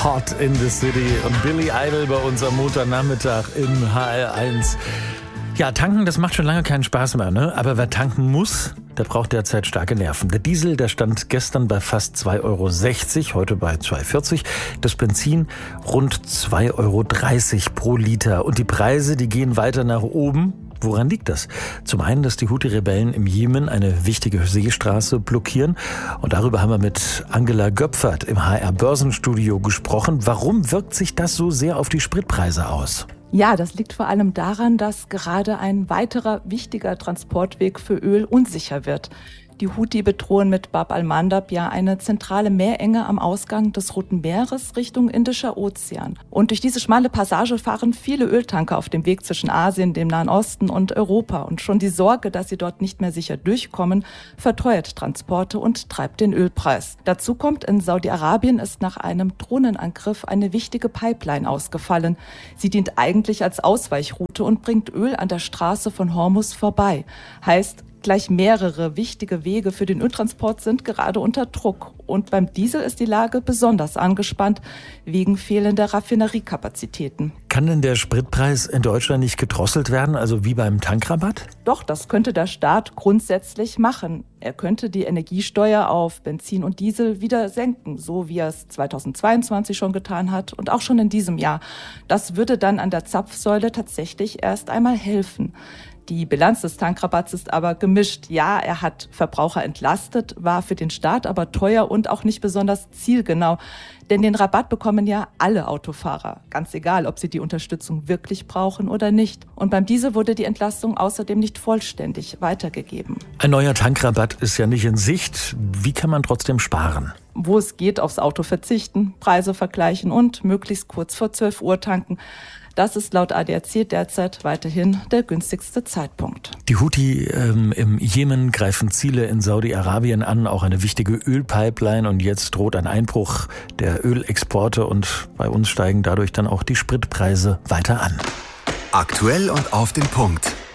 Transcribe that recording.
Hot in the City und Billy Idol bei uns am Montagnachmittag im HR1. Ja, tanken, das macht schon lange keinen Spaß mehr, ne? Aber wer tanken muss, der braucht derzeit starke Nerven. Der Diesel, der stand gestern bei fast 2,60 Euro, heute bei 2,40 Euro. Das Benzin rund 2,30 Euro pro Liter. Und die Preise, die gehen weiter nach oben. Woran liegt das? Zum einen, dass die Houthi-Rebellen im Jemen eine wichtige Seestraße blockieren. Und darüber haben wir mit Angela Göpfert im HR-Börsenstudio gesprochen. Warum wirkt sich das so sehr auf die Spritpreise aus? Ja, das liegt vor allem daran, dass gerade ein weiterer wichtiger Transportweg für Öl unsicher wird. Die Houthi bedrohen mit Bab al-Mandab ja eine zentrale Meerenge am Ausgang des Roten Meeres Richtung Indischer Ozean. Und durch diese schmale Passage fahren viele Öltanker auf dem Weg zwischen Asien, dem Nahen Osten und Europa. Und schon die Sorge, dass sie dort nicht mehr sicher durchkommen, verteuert Transporte und treibt den Ölpreis. Dazu kommt, in Saudi-Arabien ist nach einem Drohnenangriff eine wichtige Pipeline ausgefallen. Sie dient eigentlich als Ausweichroute und bringt Öl an der Straße von Hormuz vorbei. Heißt, gleich mehrere wichtige Wege für den Öltransport sind gerade unter Druck. Und beim Diesel ist die Lage besonders angespannt, wegen fehlender Raffineriekapazitäten. Kann denn der Spritpreis in Deutschland nicht gedrosselt werden, also wie beim Tankrabatt? Doch, das könnte der Staat grundsätzlich machen. Er könnte die Energiesteuer auf Benzin und Diesel wieder senken, so wie er es 2022 schon getan hat und auch schon in diesem Jahr. Das würde dann an der Zapfsäule tatsächlich erst einmal helfen. Die Bilanz des Tankrabatts ist aber gemischt. Ja, er hat Verbraucher entlastet, war für den Staat aber teuer und auch nicht besonders zielgenau. Denn den Rabatt bekommen ja alle Autofahrer, ganz egal, ob sie die Unterstützung wirklich brauchen oder nicht. Und beim Diesel wurde die Entlastung außerdem nicht vollständig weitergegeben. Ein neuer Tankrabatt ist ja nicht in Sicht. Wie kann man trotzdem sparen? Wo es geht, aufs Auto verzichten, Preise vergleichen und möglichst kurz vor 12 Uhr tanken. Das ist laut ADAC derzeit weiterhin der günstigste Zeitpunkt. Die Houthi im Jemen greifen Ziele in Saudi-Arabien an, auch eine wichtige Ölpipeline. Und jetzt droht ein Einbruch der Ölexporte und bei uns steigen dadurch dann auch die Spritpreise weiter an. Aktuell und auf den Punkt.